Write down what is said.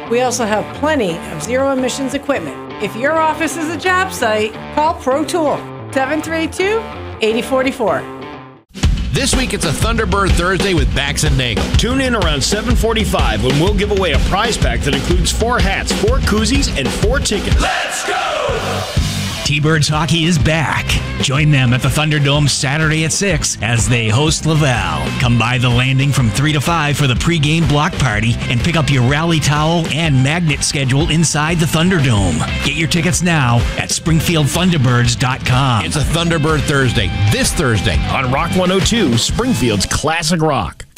We also have plenty of zero emissions equipment. If your office is a job site, call Pro Tool 732-8044. This week it's a Thunderbird Thursday with Bax and Nagel. Tune in around 7:45 when we'll give away a prize pack that includes 4 hats, 4 koozies, and 4 tickets. Let's go! T-Birds hockey is back. Join them at the Thunderdome Saturday at 6 as they host Laval. Come by the Landing from 3 to 5 for the pregame block party and pick up your rally towel and magnet schedule inside the Thunderdome. Get your tickets now at SpringfieldThunderbirds.com. It's a Thunderbird Thursday, this Thursday. On Rock 102, Springfield's Classic Rock.